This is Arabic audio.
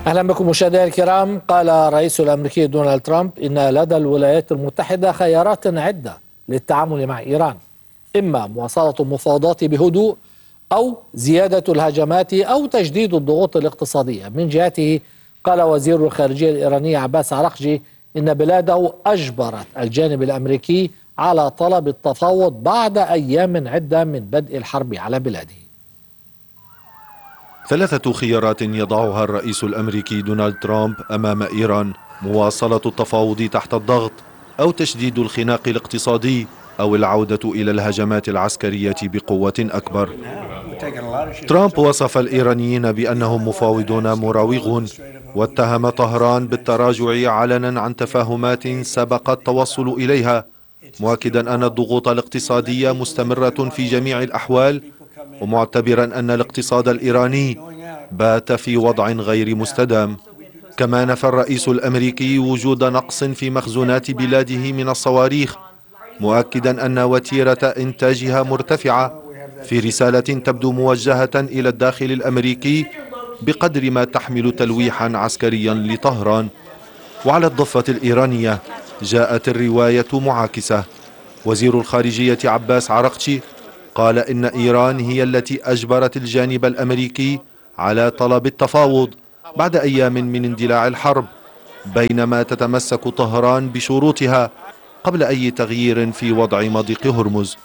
أهلا بكم مشاهدينا الكرام. قال الرئيس الأمريكي دونالد ترامب إن لدى الولايات المتحدة خيارات عدة للتعامل مع إيران، إما مواصلة المفاوضات بهدوء أو زيادة الهجمات أو تجديد الضغوط الاقتصادية. من جهته قال وزير الخارجية الإيراني عباس عراقجي إن بلاده أجبرت الجانب الأمريكي على طلب التفاوض بعد أيام عدة من بدء الحرب على بلاده. ثلاثة خيارات يضعها الرئيس الأمريكي دونالد ترامب أمام إيران: مواصلة التفاوض تحت الضغط، أو تشديد الخناق الاقتصادي، أو العودة إلى الهجمات العسكرية بقوة أكبر. ترامب وصف الإيرانيين بأنهم مفاوضون مراوغون، واتهم طهران بالتراجع علنا عن تفاهمات سبق التوصل إليها، مؤكدا أن الضغوط الاقتصادية مستمرة في جميع الأحوال، ومعتبرا أن الاقتصاد الإيراني بات في وضع غير مستدام. كما نفى الرئيس الأمريكي وجود نقص في مخزونات بلاده من الصواريخ، مؤكدا أن وتيرة إنتاجها مرتفعة، في رسالة تبدو موجهة إلى الداخل الأمريكي بقدر ما تحمل تلويحا عسكريا لطهران. وعلى الضفة الإيرانية جاءت الرواية معاكسة. وزير الخارجية عباس عراقجي قال إن إيران هي التي أجبرت الجانب الأمريكي على طلب التفاوض بعد أيام من اندلاع الحرب، بينما تتمسك طهران بشروطها قبل أي تغيير في وضع مضيق هرمز.